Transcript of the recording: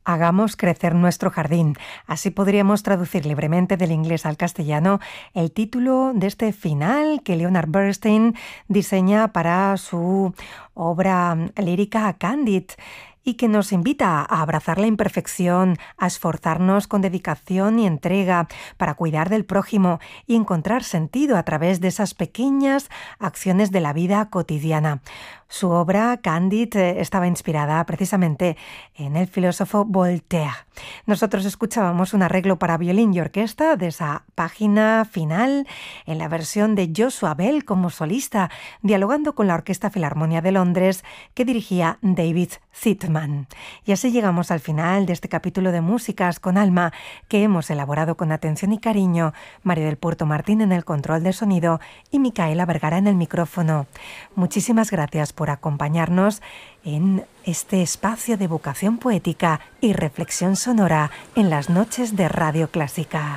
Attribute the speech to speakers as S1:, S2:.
S1: Hagamos crecer nuestro jardín. Así podríamos traducir libremente del inglés al castellano el título de este final que Leonard Bernstein diseña para su obra lírica Candid, y que nos invita a abrazar la imperfección, a esforzarnos con dedicación y entrega para cuidar del prójimo y encontrar sentido a través de esas pequeñas acciones de la vida cotidiana. Su obra, Candid, estaba inspirada precisamente en el filósofo Voltaire. Nosotros escuchábamos un arreglo para violín y orquesta de esa página final en la versión de Joshua Bell como solista, dialogando con la Orquesta Filarmonía de Londres que dirigía David Zittman. Y así llegamos al final de este capítulo de Músicas con Alma que hemos elaborado con atención y cariño, María del Puerto Martín en el control de sonido y Micaela Vergara en el micrófono. Muchísimas gracias por acompañarnos en este espacio de vocación poética y reflexión sonora en las noches de Radio Clásica.